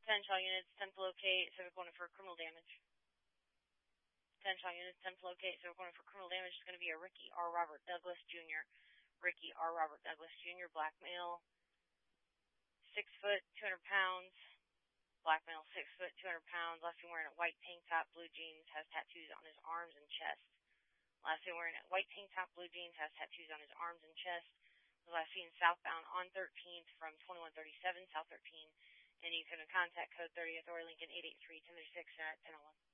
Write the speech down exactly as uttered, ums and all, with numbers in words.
ten shell units, ten to locate, Civic one for criminal damage. ten shell units, ten to locate, Civic one for criminal damage is going to be a Ricky R. Robert Douglas Junior Ricky R. Robert Douglas Junior, black male, six foot, two hundred pounds. Black male, six foot, two hundred pounds. Last seen wearing a white tank top, blue jeans, has tattoos on his arms and chest. Last seen wearing a white tank top, blue jeans, has tattoos on his arms and chest. Was last seen southbound on thirteenth from twenty-one thirty-seven, South thirteen. And you can contact code thirty Authority Lincoln eight eight three, ten thirty-six at ten oh one.